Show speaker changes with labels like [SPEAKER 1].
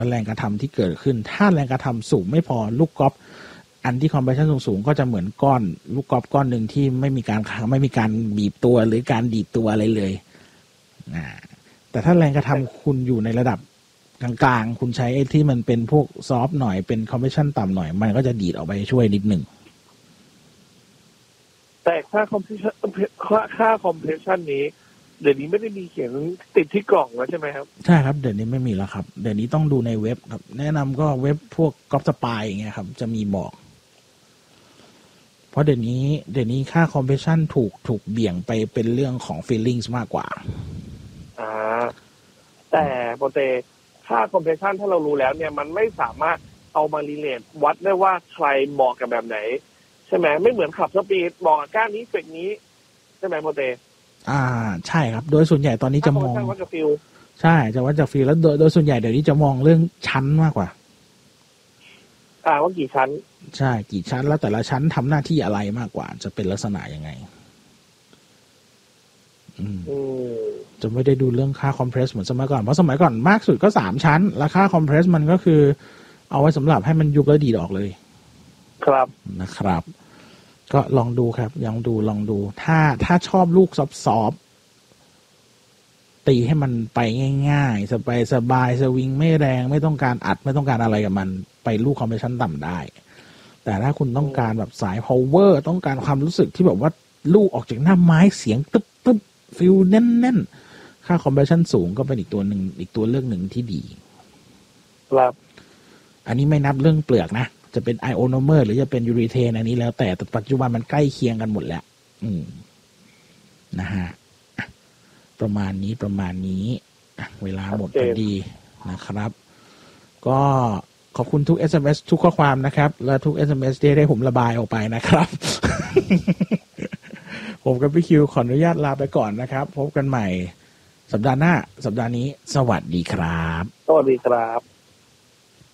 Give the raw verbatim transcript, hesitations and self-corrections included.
[SPEAKER 1] แรงกระทำที่เกิดขึ้นถ้าแรงกระทำสูงไม่พอลูกกอล์ฟอันที่คอมเพรสชันสูงๆก็จะเหมือนก้อนลูกกอล์ฟก้อนหนึ่งที่ไม่มีการไม่มีการบีบตัวหรือการดีดตัวอะไรเลยนะแต่ถ้าแรงกระทำคุณอยู่ในระดับกลางๆคุณใช้ไอ้ที่มันเป็นพวกซอฟต์หน่อยเป็นคอมเพรสชันต่ำหน่อยมันก็จะดีดออกไปช่วยนิดหนึ่ง
[SPEAKER 2] แต่ค่าคอมเพรสชันค่าค่าคอมเพรสชันนี้เดี๋ยวนี้ไม่ได้มีเขียนติดที่กล่องแล้วใช่ไหมครับ
[SPEAKER 1] ใช่ครับเดี๋ยวนี้ไม่มีแล้วครับเดี๋ยวนี้ต้องดูในเว็บครับแนะนำก็เว็บพวกก๊อปสปายอย่างเงี้ยครับจะมีบอกเพราะเดี๋ยวนี้เดี๋ยวนี้ค่าคอมเพรสชันถูกถูกเบี่ยงไปเป็นเรื่องของ feelings มากกว่า
[SPEAKER 2] อ่าแต่โปรเตค่าคอมเพรสชันถ้าเรารู้แล้วเนี่ยมันไม่สามารถเอามารีเลทวัดได้ว่าใครเหมาะกับแบบไหนใช่ไหมไม่เหมือนขับสปีดบอกก้านนี้เฟกนี้ใช่ไหมโปรเต
[SPEAKER 1] อ่าใช่ครับโดยส่วนใหญ่ตอนนี้จะมอง
[SPEAKER 2] วัดจากฟิล
[SPEAKER 1] ใช่จะวัดจากฟิลแล้วโดยโดยส่วนใหญ่เดี๋ยวนี้จะมองเรื่องชั้นมากกว่า
[SPEAKER 2] อ่าว่ากี่ชั้น
[SPEAKER 1] ใช่กี่ชั้นแล้วแต่ละชั้นทำหน้าที่อะไรมากกว่าจะเป็นลักษณะยังไงอืมจะไม่ได้ดูเรื่องค่าคอมเพรสเหมือนสมัยก่อนเพราะสมัยก่อนมากสุดก็สามชั้นแล้วค่าคอมเพรสมันก็คือเอาไว้สำหรับให้มันยุบแล้วดีดออกเลย
[SPEAKER 2] ครับ
[SPEAKER 1] นะครับก็ลองดูครับลองดูลองดูถ้าถ้าชอบลูกซอฟต์ตีให้มันไปง่ายๆสบายสบายสวิงไม่แรงไม่ต้องการอัดไม่ต้องการอะไรกับมันไปลูกคอมเพรสชันต่ำได้แต่ถ้าคุณต้องการแบบสาย power ต้องการความรู้สึกที่แบบว่าลูกออกจากหน้าไม้เสียงตึ๊บตึ๊บฟิลแน่นๆค่าคอมเพรสชันสูงก็เป็นอีกตัวหนึ่งอีกตัวเลือกหนึ่งที่ดี
[SPEAKER 2] ครับ
[SPEAKER 1] อันนี้ไม่นับเรื่องเปลือกนะจะเป็นไอโอโนเมอร์หรือจะเป็นยูริเทนอันนี้แล้วแต่แต่ปัจจุบันมันใกล้เคียงกันหมดแล้วอืมนะฮะประมาณนี้ประมาณนี้เวลาหมดพอดีนะครับก็ขอบคุณทุก เอส เอ็ม เอส ทุกข้อความนะครับและทุก เอส เอ็ม เอส ที่ได้ผมระบายออกไปนะครับ ผมกับพี่คิวขออนุญาตลาไปก่อนนะครับพบกันใหม่สัปดาห์หน้าสัปดาห์นี้สวัสดีครับ
[SPEAKER 2] สวัสดีครับ